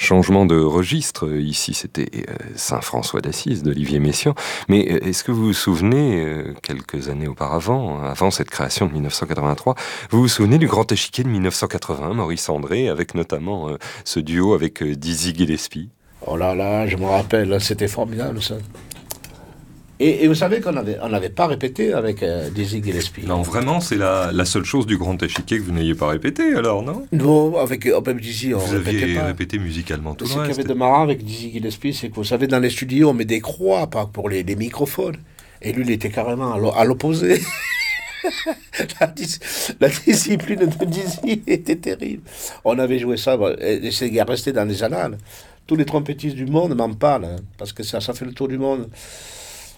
changement de registre. Ici, c'était Saint-François d'Assise d'Olivier Messiaen. Mais est-ce que vous vous souvenez, quelques années auparavant, avant cette création de 1983, vous vous souvenez du Grand Échiquier de 1980, Maurice André, avec notamment ce duo avec Dizzy Gillespie? Oh là là, je me rappelle, c'était formidable ça. Et vous savez qu'on n'avait pas répété avec Dizzy Gillespie. Non, vraiment, c'est la seule chose du Grand Échiquier que vous n'ayez pas répété, alors, non? Non, avec Dizzy, on vous répétait pas. Vous aviez répété musicalement tout le reste. Ce qu'il y avait de marrant avec Dizzy Gillespie, c'est que vous savez, dans les studios, on met des croix pour les microphones. Et lui, il était carrément à l'opposé. La discipline de Dizzy était terrible. On avait joué ça, et c'est resté dans les annales. Tous les trompettistes du monde m'en parlent, hein, parce que ça fait le tour du monde.